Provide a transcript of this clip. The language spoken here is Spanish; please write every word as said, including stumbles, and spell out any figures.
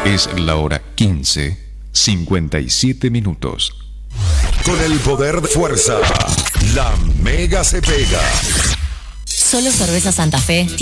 Es la hora quince, cincuenta y siete minutos. Con el poder de fuerza, la Mega se pega. Solo Cerveza Santa Fe